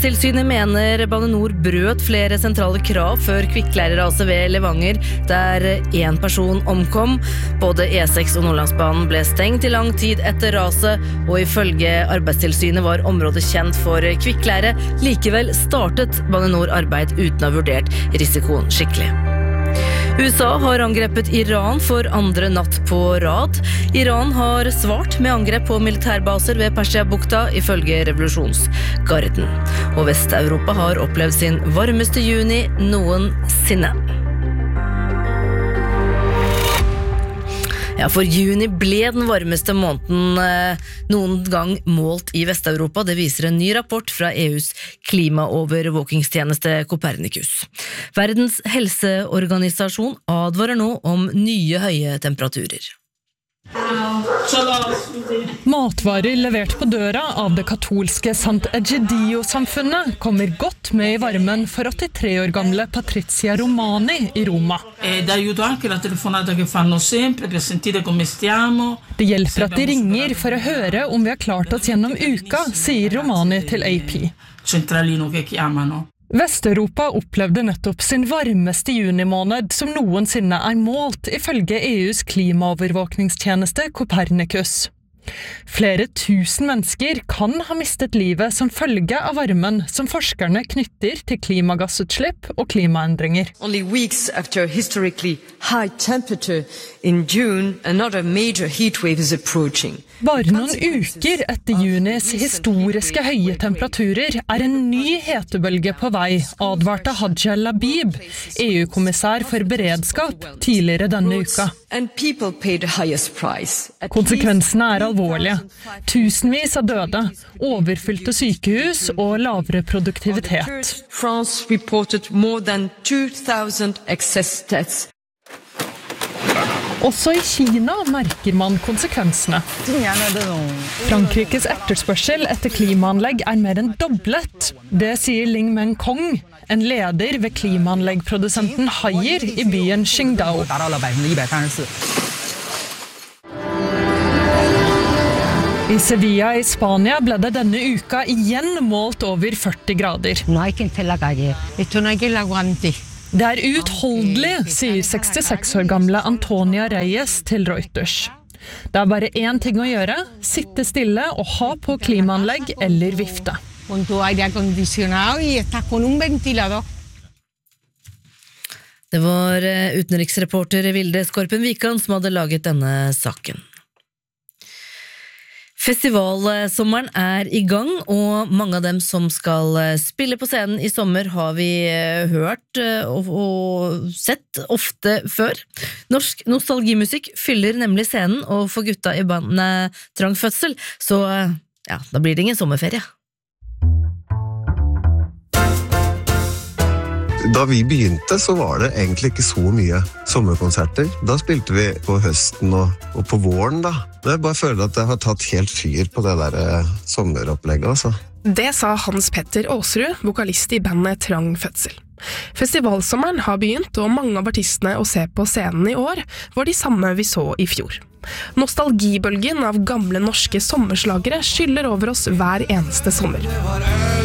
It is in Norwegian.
Arbeidstilsynet mener Bane NOR brøt flere sentrale krav før kvikkleireraset ved Levanger, der en person omkom. Både E6 og Nordlandsbanen ble stengt i lang tid etter raset, og ifølge Arbeidstilsynet var området kjent for kvikkleire. Likevel startet Bane NOR arbeid uten å ha vurdert risikoen skikkelig. USA har angrepet Iran for andre natt på rad. Iran har svart med angrep på militærbaser ved Persiabukta, ifølge revolusjonsgarden. Og Vest-Europa har opplevd sin varmeste juni noensinne. Ja, for juni ble den varmeste måneden noen gang målt i Vest-Europa. Det viser en ny rapport fra EUs klimaovervåkingstjeneste Copernicus. Verdens helseorganisasjon advarer nå om nye høye temperaturer. Matvarer levert på døra av det katolske Sant Egidio-samfunnet kommer godt med i varmen for 83 år gamle Patrizia Romani i Roma. Det hjelper at de ringer for å høre om vi har klart oss gjennom uka, sier Romani til AP. Vest-Europa opplevde nettopp sin varmeste junimåned som noensinne målt, ifølge EUs klimaovervåkningstjeneste Copernicus. Flere tusen mennesker kan ha mistet livet som følge av varmen som forskerne knytter til klimagassutslipp og klimaendringer. Only weeks after historically high temperature in June, another major heat wave is approaching. Bare noen uker etter junis historiske høye temperaturer en ny hetebølge på vei, advarte Hadja Labib, EU-kommissær for beredskap, tidligere denne uka. Konsekvensene alvorlige. Tusenvis av døde, overfylte sykehus og lavere produktivitet. France reported more than 2,000 excess deaths. Også i Kina merker man konsekvensene. Frankrikes etterspørsel etter klimaanlegg mer enn doblet. Det sier Ling Meng Kong, en leder ved klimaanleggprodusenten Haier i byen Qingdao. I Sevilla i Spania ble det denne uka igjen målt over 40 grader. Det utholdelig, sier 66 år gamle Antonia Reyes til Reuters. Det bare én ting å gjøre, sitte stille og ha på klimaanlegg eller vifte. Det var utenriksreporter Vilde Skorpen Vikan som hadde laget denne saken. Festivalsommeren i gang, og mange av dem som skal spille på scenen i sommer har vi hørt og sett ofte før. Norsk nostalgimusikk fyller nemlig scenen, og for gutta i bandet Trang Fødsel, så ja, da blir det ingen sommerferie. Da vi begynte så var det egentlig ikke så mye sommerkonserter. Da spilte vi på høsten og på våren da. Jeg bare føler at jeg har tatt helt fyr på det der sommeropplegget altså. Det sa Hans Petter Aasrud, vokalist i bandet Trang Fødsel. Festivalsommeren har begynt, og mange av artistene å se på scenen i år var de samme vi så i fjor. Nostalgibølgen av gamle norske sommerslagere skyller over oss hver eneste sommer.